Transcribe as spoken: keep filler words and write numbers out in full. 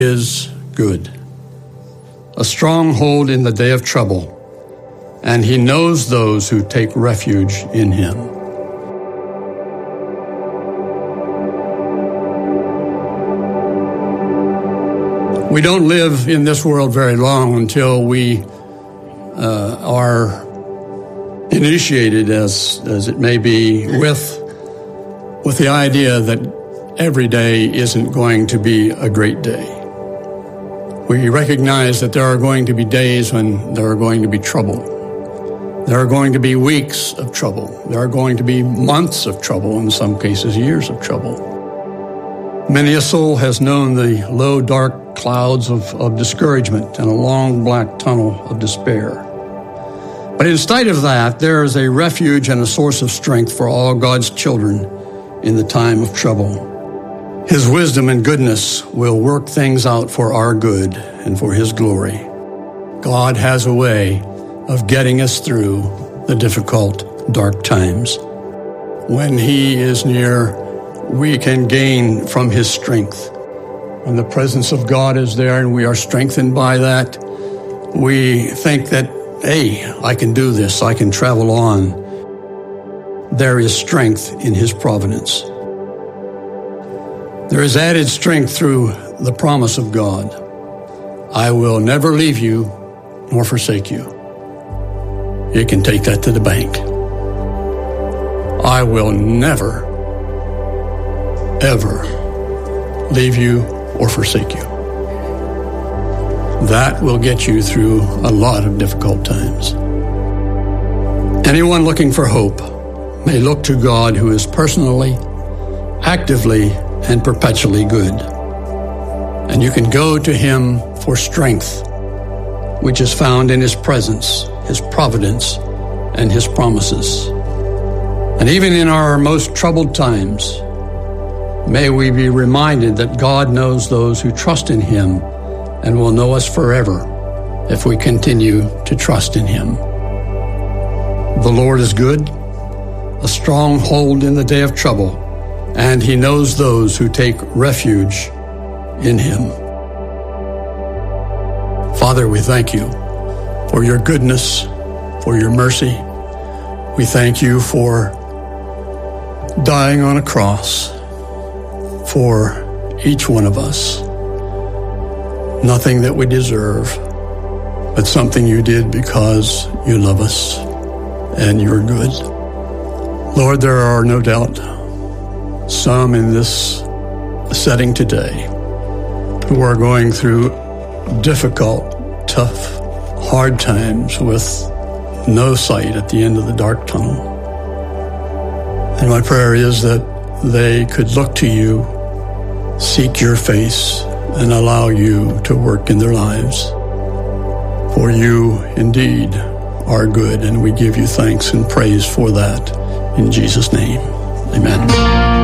is good, a stronghold in the day of trouble, and he knows those who take refuge in him. We don't live in this world very long until we uh, are initiated, as, as it may be, with, with the idea that every day isn't going to be a great day. We recognize that there are going to be days when there are going to be trouble. There are going to be weeks of trouble. There are going to be months of trouble, in some cases years of trouble. Many a soul has known the low, dark clouds of, of discouragement and a long, black tunnel of despair. But in spite of that, there is a refuge and a source of strength for all God's children in the time of trouble. His wisdom and goodness will work things out for our good and for his glory. God has a way of getting us through the difficult, dark times. When he is near, we can gain from his strength. When the presence of God is there and we are strengthened by that, we think that, hey, I can do this, I can travel on. There is strength in his providence. There is added strength through the promise of God. I will never leave you nor forsake you. You can take that to the bank. I will never, ever leave you or forsake you. That will get you through a lot of difficult times. Anyone looking for hope may look to God, who is personally, actively, and perpetually good. And you can go to him for strength, which is found in his presence, his providence, and his promises. And even in our most troubled times, may we be reminded that God knows those who trust in him and will know us forever if we continue to trust in him. The Lord is good, a stronghold in the day of trouble, and he knows those who take refuge in him. Father, we thank you for your goodness, for your mercy. We thank you for dying on a cross for each one of us. Nothing that we deserve, but something you did because you love us and you're good. Lord, there are no doubt some in this setting today who are going through difficult, tough, hard times with no sight at the end of the dark tunnel. And my prayer is that they could look to you, seek your face, and allow you to work in their lives. For you indeed are good, and we give you thanks and praise for that. In Jesus' name, amen.